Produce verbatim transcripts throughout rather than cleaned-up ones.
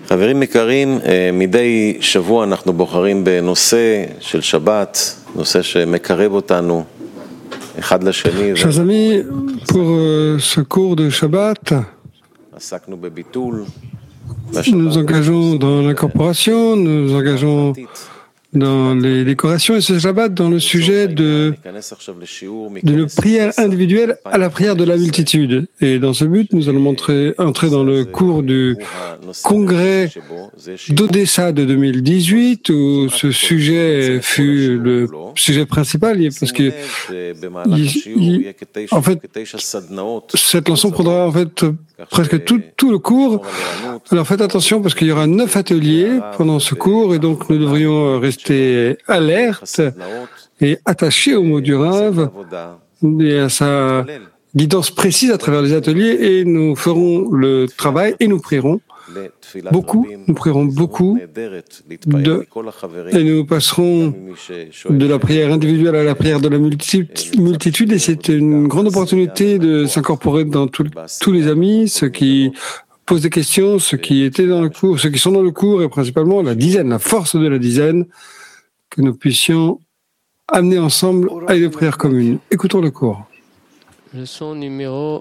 חברים יקרים, מדי שבוע אנחנו בוחרים בנושא של שבת, נושא שמקרב אותנו אחד לשני. Chers amis, pour euh, ce cours de Shabbat, עסקנו בביטול. nous nous engageons dans l'incorporation, nous nous engageons dans les décorations et ce Shabbat dans le sujet de d'une prière individuelle à la prière de la multitude. Et dans ce but, nous allons montrer, entrer dans le cours du congrès d'Odessa de deux mille dix-huit, où ce sujet fut le sujet principal, parce que il, il, en fait, cette leçon prendra en fait presque tout, tout le cours. Alors faites attention parce qu'il y aura neuf ateliers pendant ce cours et donc nous devrions rester alertes et attachés au mot du Rav et à sa guidance précise à travers les ateliers et nous ferons le travail et nous prierons beaucoup, nous prierons beaucoup de, et nous passerons de la prière individuelle à la prière de la multitude et c'est une grande opportunité de s'incorporer dans tout, tous les amis, ceux qui posent des questions, ceux qui étaient dans le cours, ceux qui sont dans le cours et principalement la dizaine, la force de la dizaine, que nous puissions amener ensemble à une prière commune. Écoutons le cours. Leçon numéro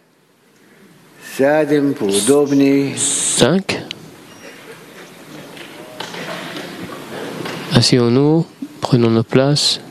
cinq. Asseyons-nous, prenons nos places.